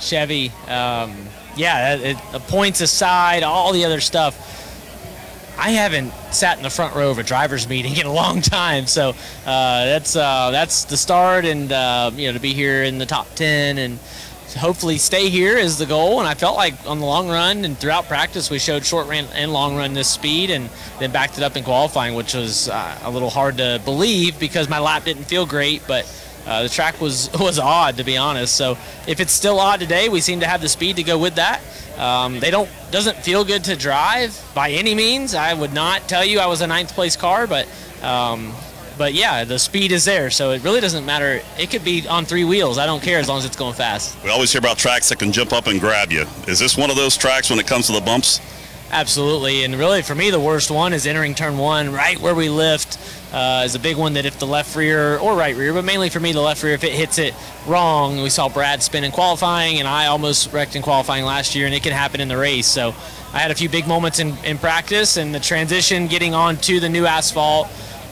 Chevy. Points aside, all the other stuff, I haven't sat in the front row of a driver's meeting in a long time, so that's the start, and to be here in the top 10 and hopefully stay here is the goal. And I felt like on the long run and throughout practice we showed short run and long run this speed, and then backed it up in qualifying, which was a little hard to believe because my lap didn't feel great, but the track was odd, to be honest. So if it's still odd today, we seem to have the speed to go with that. Doesn't feel good to drive by any means. I would not tell you I was a 9th place car, but yeah, the speed is there, so it really doesn't matter. It could be on 3 wheels. I don't care as long as it's going fast. We always hear about tracks that can jump up and grab you. Is this one of those tracks when it comes to the bumps? Absolutely, and really for me the worst one is entering turn 1, right where we lift. Is a big one that if the left rear or right rear, but mainly for me the left rear, if it hits it wrong, we saw Brad spin in qualifying, and I almost wrecked in qualifying last year, and it can happen in the race. So I had a few big moments in practice, and the transition getting onto the new asphalt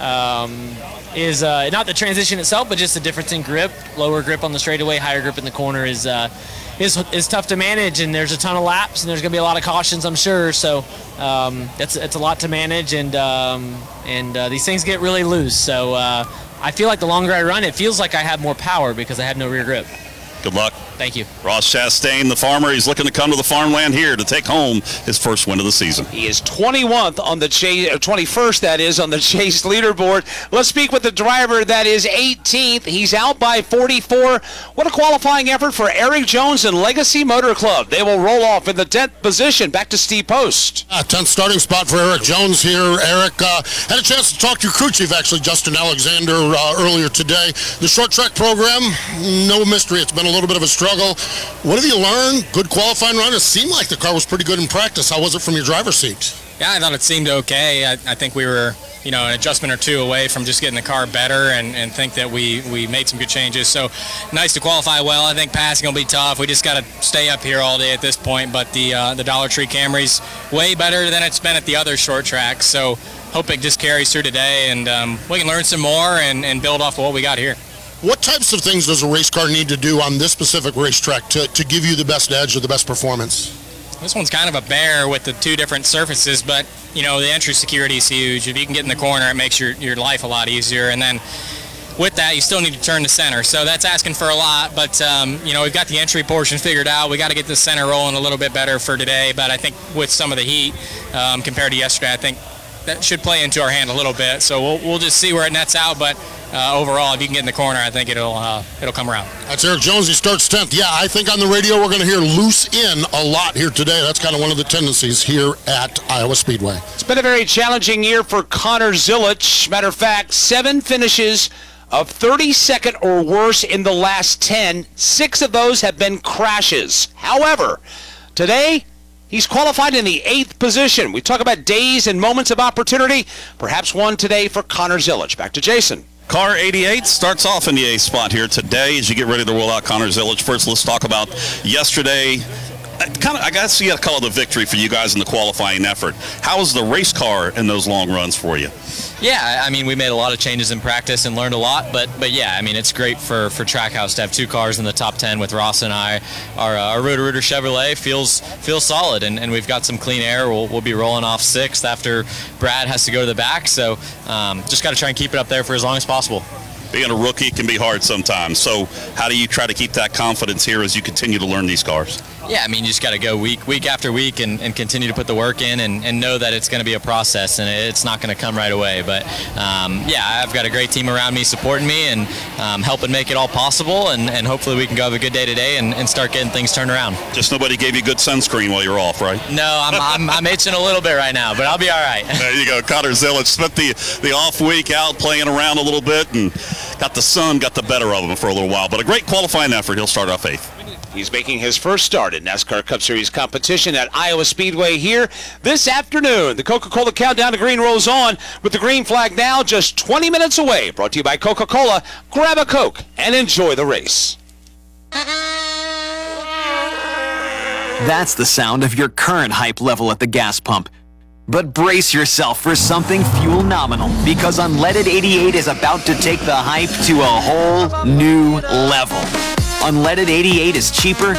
is not the transition itself, but just the difference in grip. Lower grip on the straightaway, higher grip in the corner is tough to manage, and there's a ton of laps, and there's going to be a lot of cautions, I'm sure. So it's a lot to manage, and these things get really loose. So I feel like the longer I run, it feels like I have more power because I have no rear grip. Good luck. Thank you. Ross Chastain, the farmer, he's looking to come to the farmland here to take home his first win of the season. He is 21st on the Chase, 21st, that is, on the Chase leaderboard. Let's speak with the driver that is 18th. He's out by 44. What a qualifying effort for Eric Jones and Legacy Motor Club. They will roll off in the 10th position. Back to Steve Post. 10th starting spot for Eric Jones here. Eric had a chance to talk to your crew chief, actually, Justin Alexander, earlier today. The short track program, no mystery. It's been a little bit of a struggle. What have you learned? Good qualifying run. It seemed like the car was pretty good in practice. How was it from your driver's seat? Yeah, I thought it seemed okay. I think we were, an adjustment or two away from just getting the car better, and think that we made some good changes. So nice to qualify well. I think passing will be tough. We just got to stay up here all day at this point. But the Dollar Tree Camry's way better than it's been at the other short tracks. So hope it just carries through today, and we can learn some more and build off of what we got here. What types of things does a race car need to do on this specific racetrack to give you the best edge or the best performance? This one's kind of a bear with the 2 different surfaces, but the entry security is huge. If you can get in the corner, it makes your life a lot easier. And then with that, you still need to turn the center. So that's asking for a lot, but we've got the entry portion figured out. We got to get the center rolling a little bit better for today. But I think with some of the heat compared to yesterday, I think that should play into our hand a little bit. So we'll just see where it nets out. But overall, if you can get in the corner, I think it'll come around. That's Eric Jones. He starts 10th. Yeah, I think on the radio we're going to hear loose in a lot here today. That's kind of one of the tendencies here at Iowa Speedway. It's been a very challenging year for Connor Zilic. Matter of fact, 7 finishes of 32nd or worse in the last 10. 6 of those have been crashes. However, today, he's qualified in the 8th position. We talk about days and moments of opportunity. Perhaps one today for Connor Zilic. Back to Jason. Car 88 starts off in the 8th spot here today as you get ready to roll out Connor Zilic. First, let's talk about yesterday. I guess you got to call it a victory for you guys in the qualifying effort. How was the race car in those long runs for you? Yeah, we made a lot of changes in practice and learned a lot, but yeah, it's great for Trackhouse to have 2 cars in the top 10 with Ross and I. Our Roto-Rooter Chevrolet feels solid, and we've got some clean air. We'll be rolling off 6th after Brad has to go to the back, so just got to try and keep it up there for as long as possible. Being a rookie can be hard sometimes, so how do you try to keep that confidence here as you continue to learn these cars? Yeah, you just got to go week after week and continue to put the work in and know that it's going to be a process and it's not going to come right away. But, yeah, I've got a great team around me supporting me and helping make it all possible, and hopefully we can go have a good day today and start getting things turned around. Just nobody gave you good sunscreen while you were off, right? No, I'm itching a little bit right now, but I'll be all right. There you go. Connor Zilic spent the off week out playing around a little bit and got the better of him for a little while. But a great qualifying effort. He'll start off 8th. He's making his first start in NASCAR Cup Series competition at Iowa Speedway here this afternoon. The Coca-Cola Countdown to Green rolls on with the green flag now just 20 minutes away. Brought to you by Coca-Cola. Grab a Coke and enjoy the race. That's the sound of your current hype level at the gas pump. But brace yourself for something fuel nominal, because Unleaded 88 is about to take the hype to a whole new level. Unleaded 88 is cheaper,